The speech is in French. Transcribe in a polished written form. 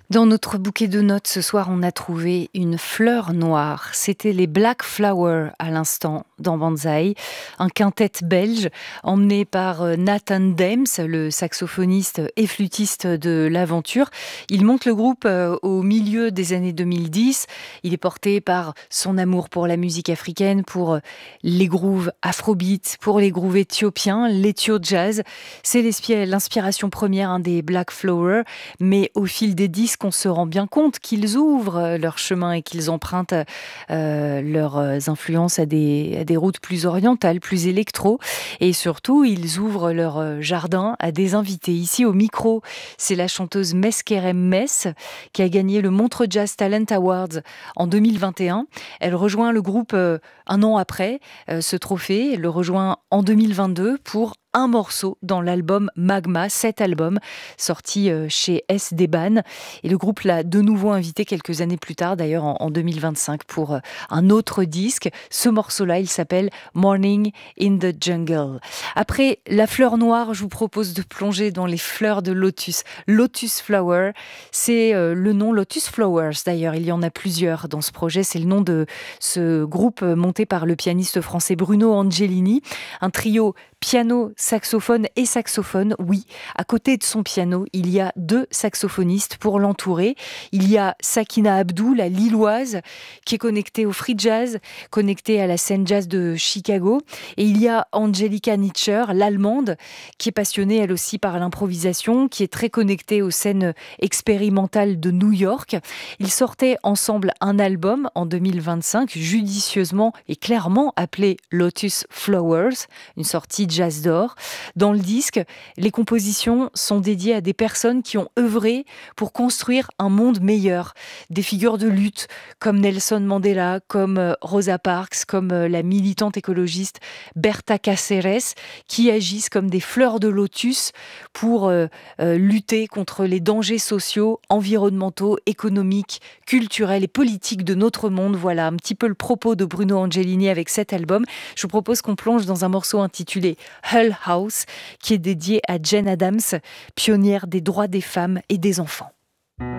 Dans notre bouquet de notes ce soir, on a trouvé une fleur noire. C'était les Black Flowers à l'instant dans Banzai, un quintet belge emmené par Nathan Dems, le saxophoniste et flûtiste de l'aventure. Il monte le groupe au milieu des années 2010. Il est porté par son amour pour la musique africaine, pour les grooves afrobeat, pour les grooves éthiopiens, l'éthio jazz. C'est l'inspiration première des Black Flowers, mais au fil des disques, on se rend bien compte qu'ils ouvrent leur chemin et qu'ils empruntent leurs influences à des routes plus orientales, plus électro. Et surtout, ils ouvrent leur jardin à des invités. Ici, au micro, c'est la chanteuse Meskerem Mess qui a gagné le Montreux Jazz Talent Awards en 2021. Elle rejoint le groupe un an après ce trophée. Elle le rejoint en 2022 pour un morceau dans l'album Magma, cet album sorti chez SD Ban. Et le groupe l'a de nouveau invité quelques années plus tard, d'ailleurs en 2025, pour un autre disque. Ce morceau-là, il s'appelle Morning in the Jungle. Après La Fleur Noire, je vous propose de plonger dans les fleurs de lotus. Lotus Flower, c'est le nom Lotus Flowers. D'ailleurs, il y en a plusieurs dans ce projet. C'est le nom de ce groupe monté par le pianiste français Bruno Angelini. Un trio piano, saxophone et saxophone, oui. À côté de son piano, il y a deux saxophonistes pour l'entourer. Il y a Sakina Abdou, la Lilloise, qui est connectée au free jazz, connectée à la scène jazz de Chicago. Et il y a Angelika Nitscher, l'Allemande, qui est passionnée elle aussi par l'improvisation, qui est très connectée aux scènes expérimentales de New York. Ils sortaient ensemble un album en 2025, judicieusement et clairement appelé Lotus Flowers, une sortie jazz d'or. Dans le disque, les compositions sont dédiées à des personnes qui ont œuvré pour construire un monde meilleur. Des figures de lutte comme Nelson Mandela, comme Rosa Parks, comme la militante écologiste Berta Cáceres, qui agissent comme des fleurs de lotus pour lutter contre les dangers sociaux, environnementaux, économiques, culturels et politiques de notre monde. Voilà un petit peu le propos de Bruno Angelini avec cet album. Je vous propose qu'on plonge dans un morceau intitulé Hull House, qui est dédié à Jane Addams, pionnière des droits des femmes et des enfants.